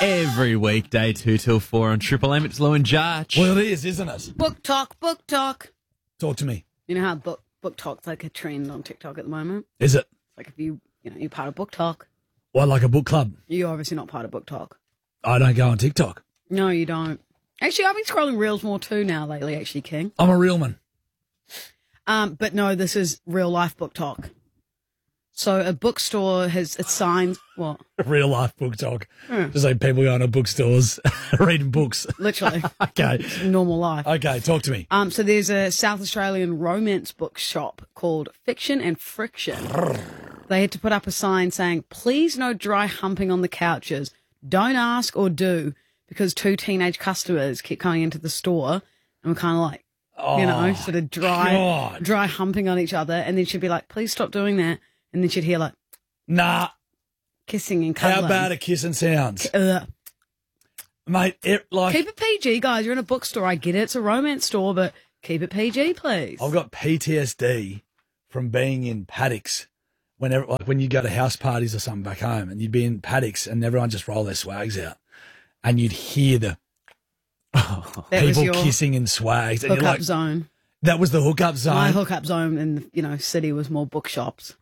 Every weekday, 2 till 4 on Triple M. It's Lou and Jarch. Well, it is, isn't it? Book talk, book talk. Talk to me. You know how book talk's like a trend on TikTok at the moment? Is it? Like if you're part of book talk. Well, like a book club? You're obviously not part of book talk. I don't go on TikTok. No, you don't. Actually, I've been scrolling reels more too now lately, actually, King. I'm a real man. But no, this is real life book talk. So a bookstore has its signs. What? Real life book talk. Just like people going to bookstores reading books. Literally. Okay. Normal life. Okay, talk to me. So there's a South Australian romance bookshop called Fiction and Friction. They had to put up a sign saying, please no dry humping on the couches. Don't ask or do, because 2 teenage customers keep coming into the store and we're kind of like, sort of dry humping on each other. And then she'd be like, please stop doing that. And then she'd hear like, nah, kissing and cuddling. How bad are kissing sounds? Mate, keep it PG, guys. You're in a bookstore. I get it. It's a romance store, but keep it PG, please. I've got PTSD from being in paddocks. When you go to house parties or something back home and you'd be in paddocks and everyone just roll their swags out and you'd hear the people kissing in swags. And hookup zone. That was the hookup zone. My hookup zone in city was more bookshops.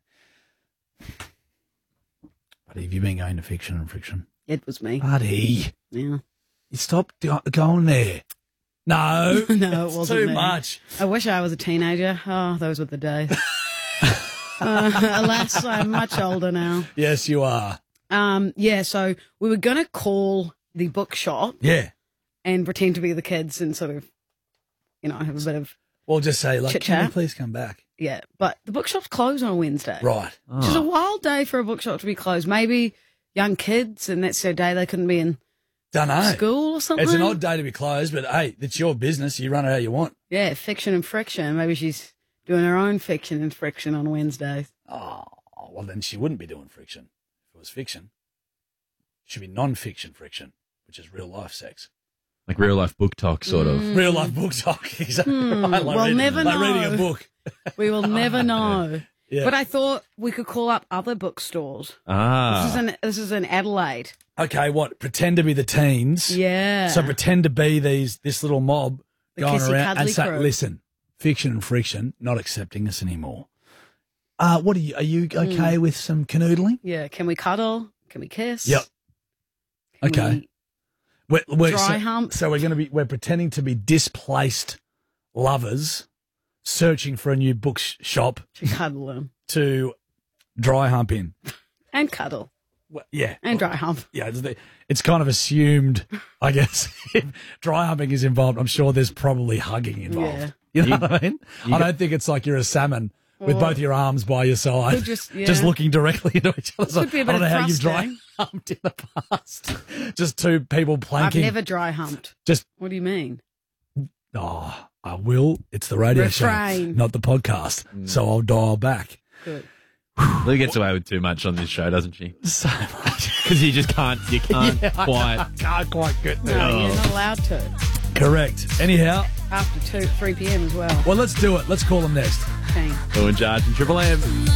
Buddy, have you been going to Fiction and Friction? It was me. Buddy. Yeah. You stopped going there. No. No, it wasn't too me. much. I wish I was a teenager. Oh, those were the days. Alas, I'm much older now. Yes, you are. So we were going to call the bookshop. Yeah. And pretend to be the kids and sort of, have a bit of Or just say, chit-chat. Can you please come back? Yeah, but the bookshop's closed on a Wednesday. Right. Which is a wild day for a bookshop to be closed. Maybe young kids, and that's their day they couldn't be in school or something. It's an odd day to be closed, but hey, it's your business. You run it how you want. Yeah, Fiction and Friction. Maybe she's doing her own Fiction and Friction on Wednesdays. Oh, well, then she wouldn't be doing friction. If it was fiction, it should be non-fiction friction, which is real life sex. Like real life book talk, sort of. Real life book talk. Exactly. Right. We'll never know. Like reading a book. We will never know. Yeah. But I thought we could call up other bookstores. This is in Adelaide. Okay, what? Pretend to be the teens. Yeah. So pretend to be this little mob going kissy, around and say, crew. listen, Fiction and Friction not accepting us anymore. Are you okay with some canoodling? Yeah. Can we cuddle? Can we kiss? Yep. Okay. We're dry hump. So we're pretending to be displaced lovers searching for a new bookshop To cuddle them. to dry hump in. And cuddle. Well, yeah. And dry hump. Yeah, it's kind of assumed, I guess, if dry humping is involved, I'm sure there's probably hugging involved. Yeah. You know what I mean? I don't think it's like you're a salmon with both your arms by your side, just looking directly into each other. Could be a bit I don't know of how you've dry thrusting. humped in the past. Just two people I've planking. never dry humped. Just What do you mean? Oh, I will. It's the radio show, Refrain. not the podcast. So I'll dial back. Good. Lou gets away with too much on this show, doesn't she? So much. Because you can't quite. Can't quite get No, there. you're not allowed to. Correct. Anyhow, After 3 p.m. as well. well, let's do it. Let's call them next. King. Lou and Jarch and Triple M.